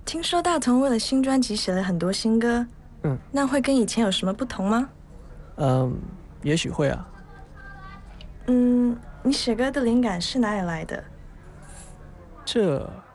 听说大同为了新专辑写了很多新歌，那会跟以前有什么不同吗？ 嗯，也许会啊。 你写歌的灵感是哪里来的？ 这